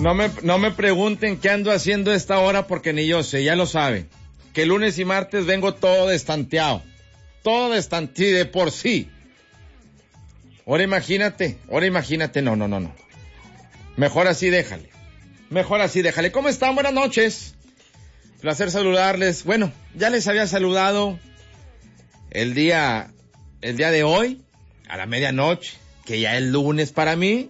No me pregunten qué ando haciendo a esta hora porque ni yo sé, ya lo saben. Que lunes y martes vengo todo destanteado. Todo destanteado de por sí. Ahora imagínate. No. Mejor así déjale. ¿Cómo están? Buenas noches. Placer saludarles. Bueno, ya les había saludado el día de hoy, a la medianoche, que ya es lunes para mí.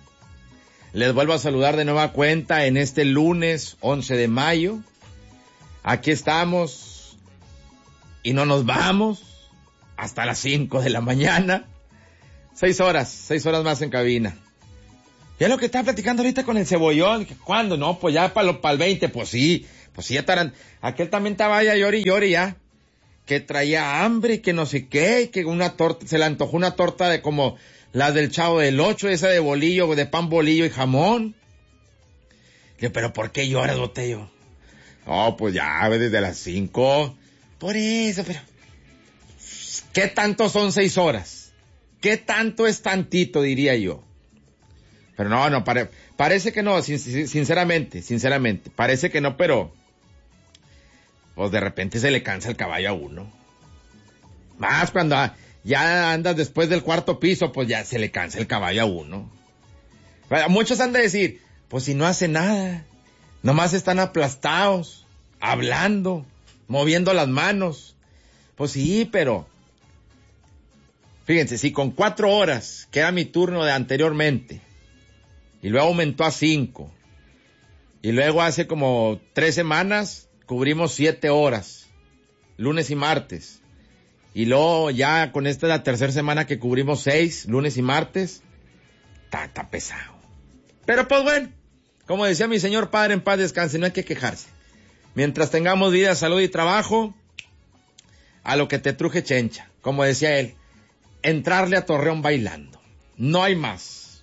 Les vuelvo a saludar de nueva cuenta en este lunes 11 de mayo. Aquí estamos y no nos vamos hasta las 5 de la mañana. 6 horas más en cabina. Ya lo que estaba platicando ahorita con el Cebollón, ¿cuándo? No, pues ya para el 20, pues sí, ya estarán. Aquel también estaba ya llori ya, que traía hambre, que no sé qué, que una torta, se le antojó una torta de como las del Chavo del Ocho, esa de bolillo, de pan bolillo y jamón. Le, pero ¿por qué lloras, Botello? No, pues ya, desde las 5. Por eso, pero ¿qué tanto son 6 horas? ¿Qué tanto es tantito, diría yo? Pero no, parece que no, sinceramente, parece que no, pero pues de repente se le cansa el caballo a uno. Más cuando ya andas después del 4º piso, pues ya se le cansa el caballo a uno. Muchos han de decir, pues si no hace nada, nomás están aplastados, hablando, moviendo las manos. Pues sí, pero fíjense, si con 4 horas, que era mi turno de anteriormente, y luego aumentó a 5, y luego hace como 3 semanas cubrimos 7 horas, lunes y martes, y luego ya con esta es la 3ª semana que cubrimos 6, lunes y martes, está pesado. Pero pues bueno, como decía mi señor padre, en paz descanse, no hay que quejarse. Mientras tengamos vida, salud y trabajo, a lo que te truje chencha, como decía él, entrarle a Torreón bailando. No hay más.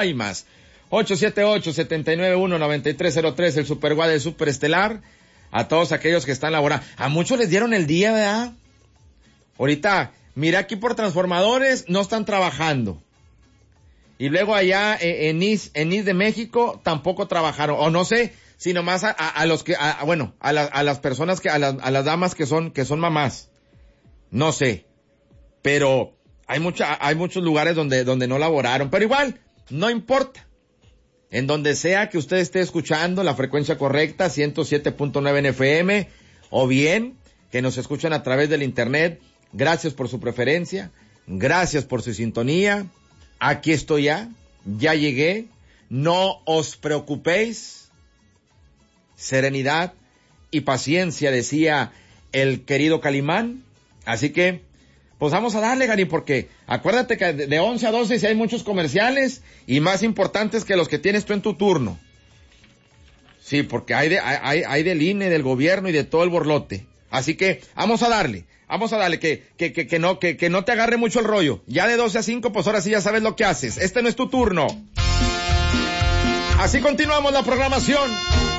878-791-9303, el Superguay del Superestelar. A todos aquellos que están laborando. A muchos les dieron el día, ¿verdad? Ahorita, mira aquí por transformadores, no están trabajando. Y luego allá en IS de México tampoco trabajaron. O no sé, si nomás a los que, a las personas que, a las damas que son mamás. No sé. Pero hay muchos lugares donde no laboraron. Pero igual, no importa. En donde sea que usted esté escuchando la frecuencia correcta, 107.9 en FM, o bien que nos escuchan a través del internet, gracias por su preferencia, gracias por su sintonía. Aquí estoy ya llegué, no os preocupéis, serenidad y paciencia, decía el querido Calimán. Así que pues vamos a darle, Gary, porque acuérdate que de 11 a 12 si hay muchos comerciales y más importantes que los que tienes tú en tu turno. Sí, porque hay del INE, del gobierno y de todo el borlote. Así que vamos a darle, que no te agarre mucho el rollo. Ya de 12 a 5, pues ahora sí ya sabes lo que haces. Este no es tu turno. Así continuamos la programación.